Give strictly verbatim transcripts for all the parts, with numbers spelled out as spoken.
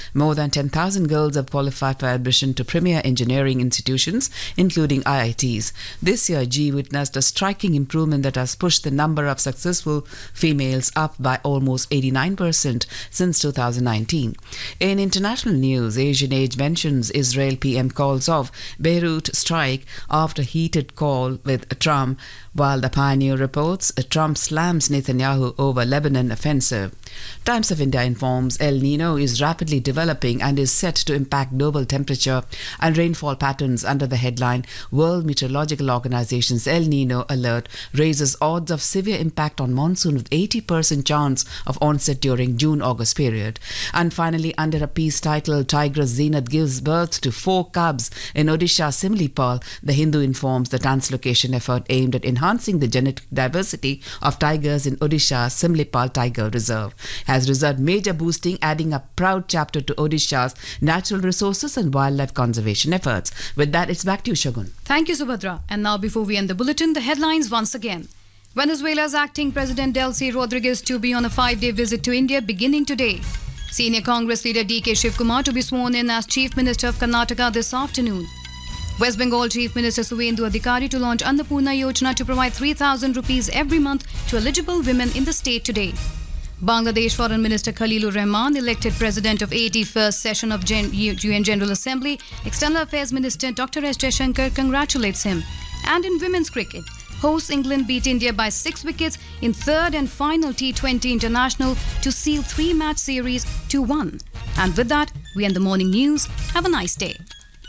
More than ten thousand girls have qualified for admission to premier engineering institutions, including I I Ts. This year, G witnessed a striking improvement that has pushed the number of successful females up by almost eighty-nine percent since two thousand nineteen. In international news, Asian Age mentions Israel P M calls off Beirut strike after heated call with Trump, while the Pioneer reports Trump slams Netanyahu over Lebanon offensive. Times of India informs El Nino is rapidly developing and is set to impact global temperature and rainfall patterns under the headline World Meteorological Organization's El Nino alert raises odds of severe impact on monsoon with eighty percent chance of onset during June-August period. And finally, under a piece titled Tigress Zenith gives birth to four cubs in Odisha Simlipal, The Hindu informs the translocation effort aimed at enhancing the genetic diversity of tigers in Odisha's Simlipal Tiger Reserve has resulted major boosting, adding a proud chapter to Odisha's natural resources and wildlife conservation efforts. With that, it's back to you, Shagun. Thank you, Subhadra. And now, before we end the bulletin, the headlines once again. Venezuela's acting President Delcy Rodriguez to be on a five-day visit to India beginning today. Senior Congress leader D K Shivkumar to be sworn in as Chief Minister of Karnataka this afternoon. West Bengal Chief Minister Suvendu Adhikari to launch Annapurna Yojana to provide three thousand rupees every month to eligible women in the state today. Bangladesh Foreign Minister Khalilur Rahman elected President of eighty-first session of Gen- U N General Assembly. External Affairs Minister Doctor S. Jaishankar congratulates him. And in women's cricket, hosts England beat India by six wickets in third and final T twenty international to seal three-match series to one. And with that, we end the morning news. Have a nice day.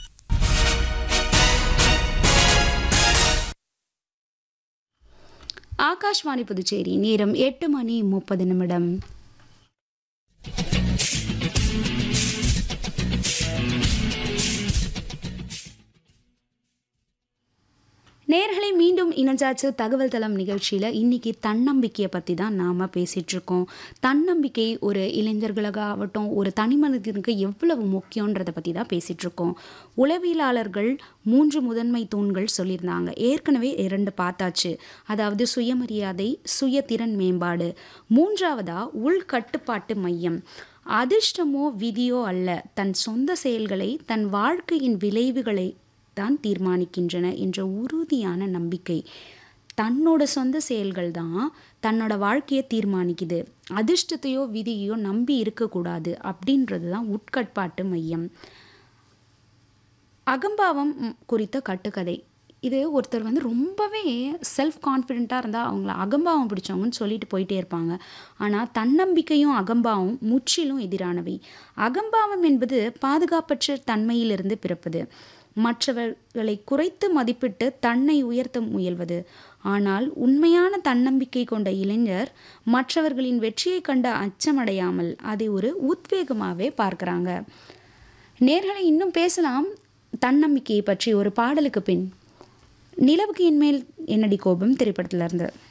Akashvani Puducherry நேரம் எட்டு மணி முப்பது நிமிடம். நேர்களை மீண்டும் இணைஞ்சாச்சு தகவல் தளம் நிகழ்ச்சியில். இன்றைக்கி தன்னம்பிக்கையை பற்றி தான் நாம் பேசிகிட்ருக்கோம். தன்னம்பிக்கை ஒரு இளைஞர்களாகட்டும் ஒரு தனி மனிதனுக்கு எவ்வளவு முக்கியன்றதை பற்றி தான் பேசிகிட்ருக்கோம். உளவியலாளர்கள் மூன்று முதன்மை தூண்கள் சொல்லியிருந்தாங்க. ஏற்கனவே இரண்டு பார்த்தாச்சு. அதாவது சுயமரியாதை, சுயதிறன் மேம்பாடு. மூன்றாவதாக உள்கட்டுப்பாட்டு மையம். அதிர்ஷ்டமோ விதியோ அல்ல, தன் சொந்த செயல்களை தன் வாழ்க்கையின் விளைவுகளை தான் தீர்மானிக்கின்றன என்ற உறுதியான நம்பிக்கை. தன்னோட சொந்த செயல்கள் தான் தன்னோட வாழ்க்கையை தீர்மானிக்குது. அதிர்ஷ்டத்தையோ விதியோ நம்பி இருக்கக்கூடாது அப்படின்றது தான் உட்கட்பாட்டு மையம். அகம்பாவம் குறித்த கட்டுக்கதை. இது ஒருத்தர் வந்து ரொம்பவே செல்ஃப் கான்ஃபிடெண்ட்டாக இருந்தால் அவங்கள அகம்பாவம் பிடிச்சவங்கன்னு சொல்லிட்டு போயிட்டே இருப்பாங்க. ஆனால் தன்னம்பிக்கையும் அகம்பாவம் முற்றிலும் எதிரானவை. அகம்பாவம் என்பது பாதுகாப்பற்ற தன்மையிலிருந்து பிறப்பது. மற்றவர்களை குறைத்து மதிப்பிட்டு தன்னை உயர்த்த முயல்வது. ஆனால் உண்மையான தன்னம்பிக்கை கொண்ட இளைஞர் மற்றவர்களின் வெற்றியை கண்ட அச்சமடையாமல் அதை ஒரு உத்வேகமாகவே பார்க்குறாங்க. நேர்களை இன்னும் பேசலாம் தன்னம்பிக்கையை பற்றி ஒரு பாடலுக்கு பின். நிலவுக்கு இன்மேல் என்னடி கோபம் திரைப்படத்திலிருந்து.